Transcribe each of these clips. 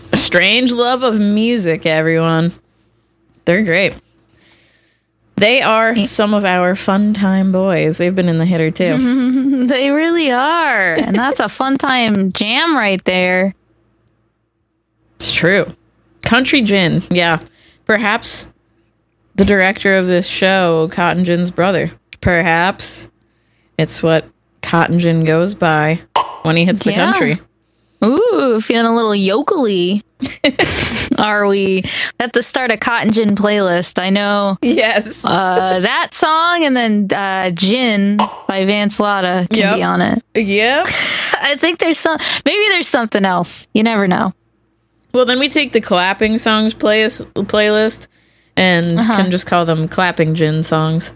Strange Love of Music, everyone. They're great. They are some of our fun time boys. They've been in the hitter too. They really are. And that's a fun time jam right there. It's true. Country Gin. Yeah. Perhaps the director of this show, Cotton Gin's brother. Perhaps it's what Cotton Gin goes by when he hits the country. Ooh, feeling a little yokely. Are we at the start of Cotton Gin playlist? I know. Yes. That song and then Gin by Vance Lotta can be on it. Yep. I think there's maybe there's something else. You never know. Well, then we take the clapping songs playlist and can just call them clapping gin songs.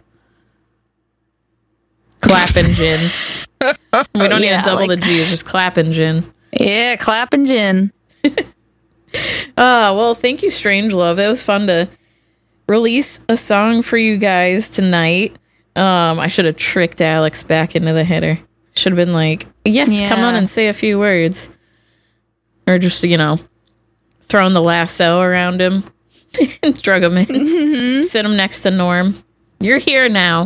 Clapping gin. We don't need to double the G. It's just clapping gin. Yeah, clapping gin. Well, thank you, Strange Love. It was fun to release a song for you guys tonight. I should have tricked Alex back into the hitter. Should have been like, yes, come on and say a few words. Or just, throwing the lasso around him and drug him in. Sit him next to Norm. You're here now.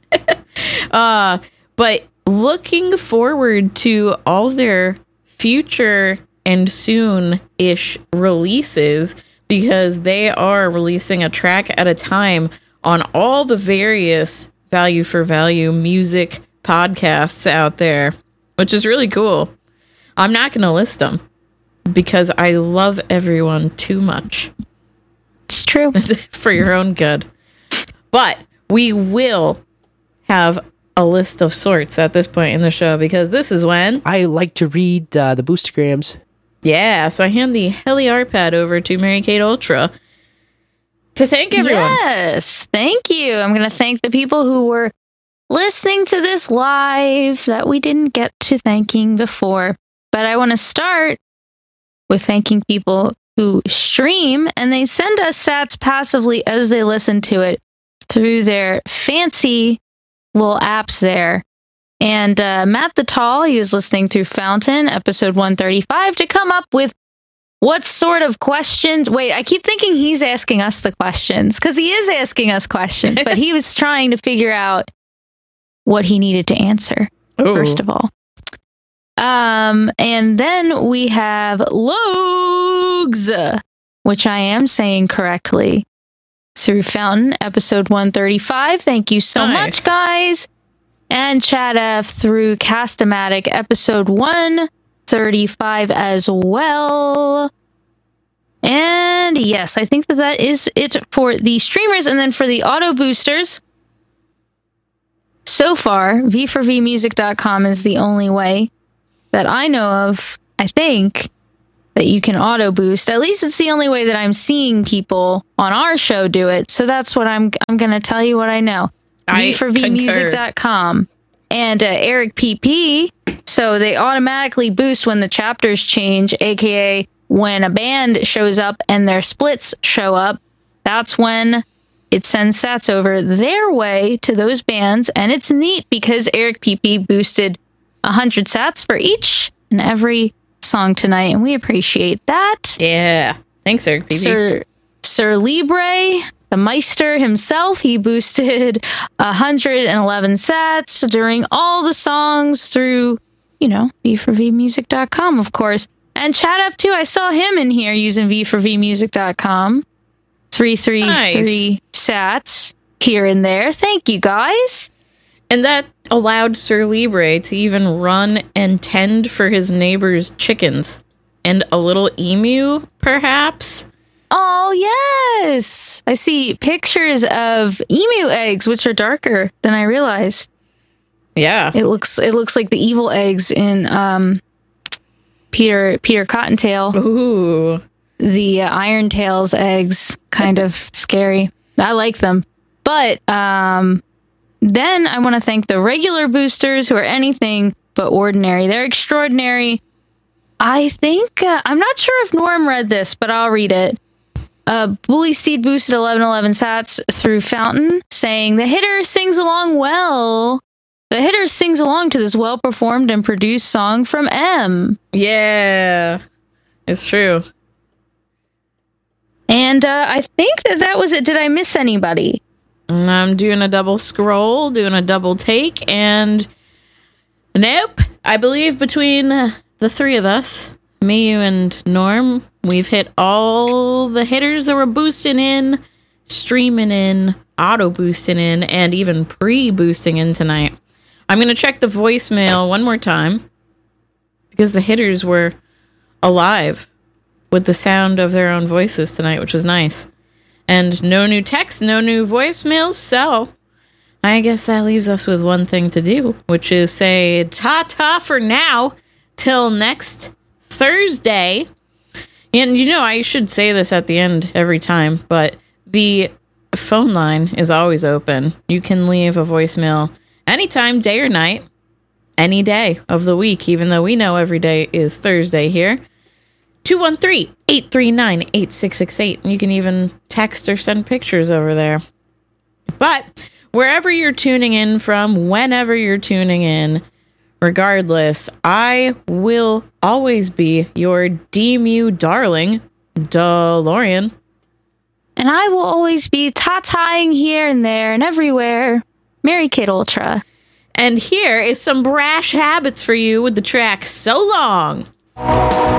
But looking forward to all their future and soon-ish releases, because they are releasing a track at a time on all the various value for value music podcasts out there, which is really cool. I'm not going to list them because I love everyone too much. It's true. For your own good. But we will have a list of sorts at this point in the show, because this is when I like to read the Boostergrams. Yeah, so I hand the Heli Arpad over to Mary Kate Ultra to thank everyone. Yes, thank you. I'm going to thank the people who were listening to this live that we didn't get to thanking before. But I want to start with thanking people who stream, and they send us sats passively as they listen to it through their fancy little apps there. And Matt the Tall, he was listening through Fountain, episode 135, to come up with what sort of questions. Wait, I keep thinking he's asking us the questions, because he is asking us questions, but he was trying to figure out what he needed to answer, first of all. And then we have Logs, which I am saying correctly, through Fountain, episode 135. Thank you so much, guys. And Chad F through Cast-O-Matic, episode 135 as well. And yes, I think that is it for the streamers. And then for the auto boosters, so far, v4vmusic.com is the only way that I know of, I think, that you can auto boost. At least it's the only way that I'm seeing people on our show do it. So that's what I'm going to tell you what I know. v4vmusic.com. And Eric PP, so they automatically boost when the chapters change, aka when a band shows up and their splits show up. That's when it sends sats over their way to those bands. And it's neat because Eric PP boosted 100 sats for each and every song tonight, and we appreciate that. Yeah. Thanks, Eric PP. Sir Libre, the Meister himself, he boosted 111 sats during all the songs through, v4vmusic.com, of course. And Chad F2, I saw him in here using v4vmusic.com. 333 sats here and there. Thank you, guys. And that allowed Sir Libre to even run and tend for his neighbor's chickens. And a little emu, perhaps? Oh, yes! I see pictures of emu eggs, which are darker than I realized. Yeah. It looks like the evil eggs in Peter Cottontail. Ooh. The Iron Tail's eggs. Kind of scary. I like them. But then I want to thank the regular boosters who are anything but ordinary. They're extraordinary. I think, I'm not sure if Norm read this, but I'll read it. Bully Steed boosted 1111 sats through Fountain, saying, the hitter sings along well. The hitter sings along to this well-performed and produced song from M. Yeah, it's true. And I think that was it. Did I miss anybody? I'm doing a double scroll, doing a double take, and nope. I believe between the three of us, me, you, and Norm, we've hit all the hitters that were boosting in, streaming in, auto boosting in, and even pre-boosting in tonight. I'm going to check the voicemail one more time because the hitters were alive with the sound of their own voices tonight, which was nice. And no new text, no new voicemails, so I guess that leaves us with one thing to do, which is say ta-ta for now till next Thursday. And I should say this at the end every time, but the phone line is always open. You can leave a voicemail anytime, day or night, any day of the week, even though we know every day is Thursday here. 213-839-8668. You can even text or send pictures over there. But wherever you're tuning in from, whenever you're tuning in, regardless, I will always be your DMU darling, DeLorean. And I will always be ta-tying here and there and everywhere. Mary Kate Ultra. And here is some brash habits for you with the track So Long.